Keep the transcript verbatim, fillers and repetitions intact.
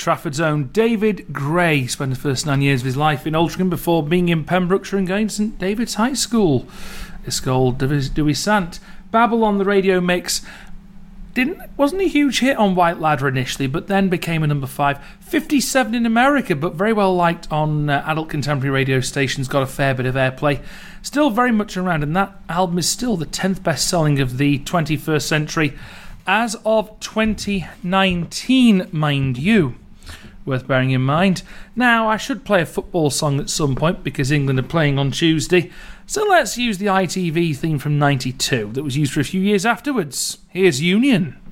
Trafford's own David Gray spent the first nine years of his life in Altrincham before being in Pembrokeshire and going to St David's High School. Ysgol Dewisant. Babel on the radio mix. Didn't wasn't a huge hit on White Ladder initially, but then became a number five. fifty-seven in America, but very well liked on uh, adult contemporary radio stations, got a fair bit of airplay. Still very much around, and that album is still the tenth best-selling of the twenty-first century as of twenty nineteen, mind you. Worth bearing in mind. Now, I should play a football song at some point because England are playing on Tuesday, so let's use the I T V theme from ninety-two that was used for a few years afterwards. Here's Union.